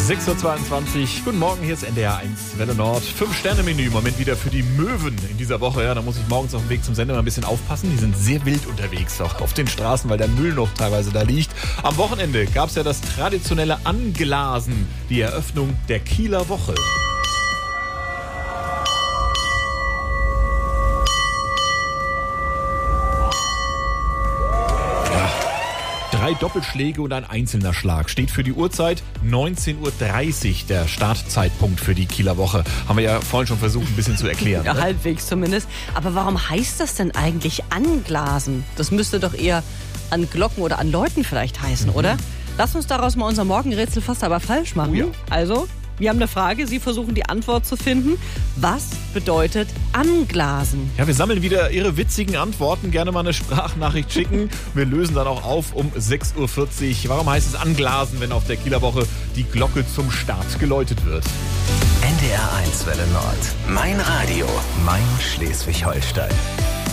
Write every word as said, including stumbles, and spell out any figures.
sechs Uhr zweiundzwanzig. Guten Morgen, hier ist N D R eins Welle Nord. Fünf-Sterne-Menü im Moment wieder für die Möwen in dieser Woche. Ja, da muss ich morgens auf dem Weg zum Sender mal ein bisschen aufpassen. Die sind sehr wild unterwegs, auch auf den Straßen, weil der Müll noch teilweise da liegt. Am Wochenende gab es ja das traditionelle Anglasen, die Eröffnung der Kieler Woche. Drei Doppelschläge und ein einzelner Schlag steht für die Uhrzeit neunzehn Uhr dreißig, der Startzeitpunkt für die Kieler Woche. Haben wir ja vorhin schon versucht, ein bisschen zu erklären. Ja, ne? halbwegs zumindest. Aber warum heißt das denn eigentlich anglasen? Das müsste doch eher an Glocken oder an Läuten vielleicht heißen, mhm. oder? Lass uns daraus mal unser Morgenrätsel fast aber falsch machen. Oh ja. Also, wir haben eine Frage, Sie versuchen die Antwort zu finden. Was bedeutet anglasen? Ja, wir sammeln wieder Ihre witzigen Antworten. Gerne mal eine Sprachnachricht schicken. Wir lösen dann auch auf um sechs Uhr vierzig. Warum heißt es anglasen, wenn auf der Kieler Woche die Glocke zum Start geläutet wird? N D R eins Welle Nord. Mein Radio. Mein Schleswig-Holstein.